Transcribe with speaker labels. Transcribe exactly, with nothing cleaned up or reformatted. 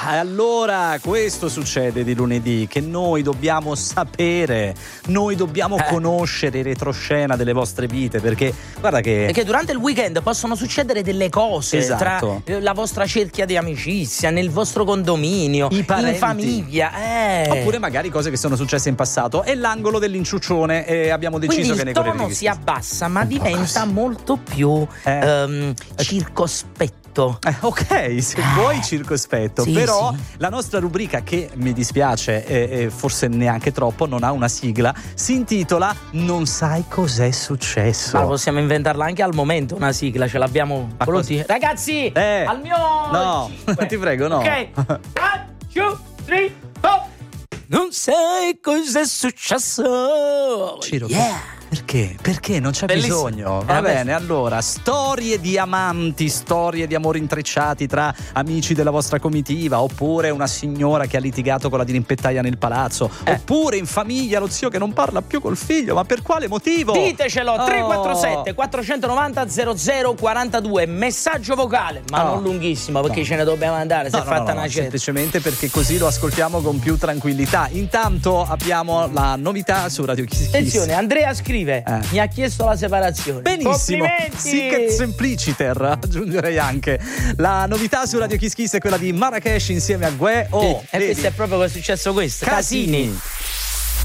Speaker 1: allora questo succede di lunedì, che noi dobbiamo sapere, noi dobbiamo
Speaker 2: eh.
Speaker 1: conoscere il retroscena delle vostre vite, perché guarda che...
Speaker 2: Perché durante il weekend possono succedere delle cose,
Speaker 1: esatto,
Speaker 2: tra la vostra cerchia di amicizia, nel vostro condominio,
Speaker 1: i parenti,
Speaker 2: in famiglia, eh.
Speaker 1: oppure magari cose che sono successe in passato. È l'angolo dell'inciuccione e abbiamo deciso
Speaker 2: quindi
Speaker 1: che ne
Speaker 2: il tono
Speaker 1: correvi
Speaker 2: si abbassa, ma diventa
Speaker 1: così,
Speaker 2: molto più
Speaker 1: eh.
Speaker 2: um, circospetto.
Speaker 1: Eh, ok, se vuoi circospetto,
Speaker 2: sì,
Speaker 1: però
Speaker 2: sì.
Speaker 1: la nostra rubrica, che mi dispiace e, e forse neanche troppo, non ha una sigla, si intitola Non sai cos'è successo.
Speaker 2: Ma possiamo inventarla anche al momento una sigla, ce l'abbiamo pronti? Ragazzi,
Speaker 1: eh,
Speaker 2: al mio
Speaker 1: no, ti prego, no.
Speaker 2: Ok, one, two, three, four. Non sai cos'è successo.
Speaker 1: Ciro,
Speaker 2: Yeah.
Speaker 1: Perché? Perché non c'è
Speaker 2: Bellissimo.
Speaker 1: bisogno.
Speaker 2: Eh,
Speaker 1: Va
Speaker 2: vabbè.
Speaker 1: bene, allora, storie di amanti, storie di amori intrecciati tra amici della vostra comitiva, oppure una signora che ha litigato con la dirimpettaia nel palazzo,
Speaker 2: Eh.
Speaker 1: oppure in famiglia lo zio che non parla più col figlio, ma per quale motivo?
Speaker 2: Ditecelo,
Speaker 1: Oh.
Speaker 2: tre quattro sette quattro nove zero zero zero quattro due, messaggio vocale, ma
Speaker 1: Oh.
Speaker 2: non lunghissimo perché
Speaker 1: No.
Speaker 2: ce ne dobbiamo andare, si
Speaker 1: No,
Speaker 2: è
Speaker 1: no,
Speaker 2: fatta
Speaker 1: no, no,
Speaker 2: una certa.
Speaker 1: semplicemente perché così lo ascoltiamo con più tranquillità. Intanto abbiamo la novità su Radio Kiss Kiss.
Speaker 2: Attenzione, Andrea scrive,
Speaker 1: Eh.
Speaker 2: mi ha chiesto la separazione.
Speaker 1: Benissimo,
Speaker 2: Complimenti!
Speaker 1: sic et simpliciter, aggiungerei anche. La novità su Radio Kiss Kiss è quella di Marrakesh insieme a Gue. Oh,
Speaker 2: e
Speaker 1: vedi?
Speaker 2: questo è proprio che è successo questo.
Speaker 1: Casini.
Speaker 2: Casini.